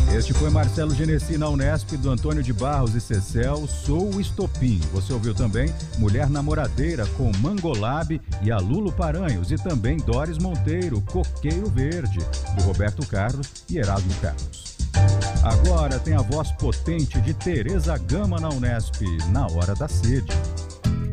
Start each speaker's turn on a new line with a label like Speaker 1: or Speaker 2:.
Speaker 1: Este foi Marcelo Genesi na Unesp, do Antônio de Barros e Cecel, Sou o Estopim. Você ouviu também Mulher Namoradeira, com Mangolab e a Lulo Paranhos, e também Doris Monteiro, Coqueiro Verde, do Roberto Carlos e Erasmo Carlos. Agora tem a voz potente de Tereza Gama na Unesp, Na Hora da Sede.